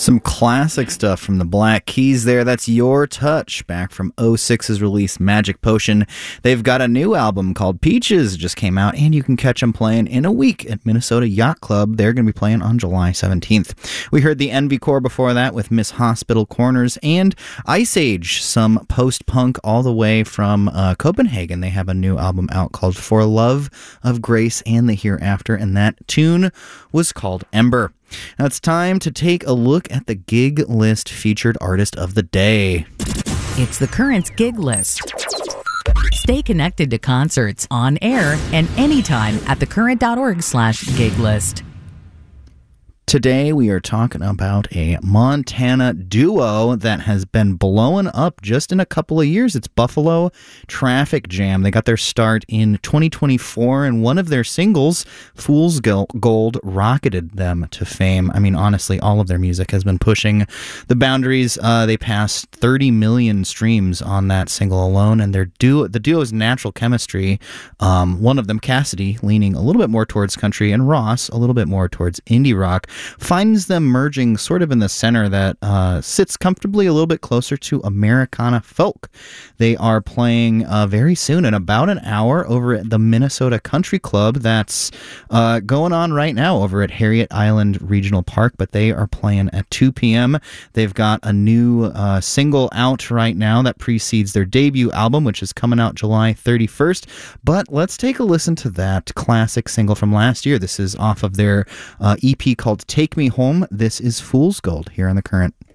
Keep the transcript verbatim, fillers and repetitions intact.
Some classic stuff from the Black Keys there. That's Your Touch, back from oh six's release Magic Potion. They've got a new album called Peaches, just came out, and you can catch them playing in a week at Minnesota Yacht Club. They're going to be playing on July seventeenth. We heard the Envy Corps before that with Miss Hospital Corners, and Ice Age, some post-punk all the way from uh, Copenhagen. They have a new album out called For Love of Grace and the Hereafter, and that tune was called Ember. Now it's time to take a look at the Gig List featured artist of the day. It's the Currents Gig List. Stay connected to concerts on air and anytime at thecurrent.org slash gig list. Today we are talking about a Montana duo that has been blowing up just in a couple of years. It's Buffalo Traffic Jam. They got their start in twenty twenty-four, and one of their singles, Fool's Gold, rocketed them to fame. I mean, honestly, all of their music has been pushing the boundaries. Uh, they passed thirty million streams on that single alone, and their duo, the duo's natural chemistry, um, one of them, Cassidy, leaning a little bit more towards country, and Ross a little bit more towards indie rock, finds them merging sort of in the center that uh, sits comfortably a little bit closer to Americana folk. They are playing uh, very soon, in about an hour, over at the Minnesota Country Club. That's uh, going on right now over at Harriet Island Regional Park, but they are playing at two p.m. They've got a new uh, single out right now that precedes their debut album, which is coming out July thirty-first. But let's take a listen to that classic single from last year. This is off of their uh, E P called Take Me Home. This is Fool's Gold here on The Current.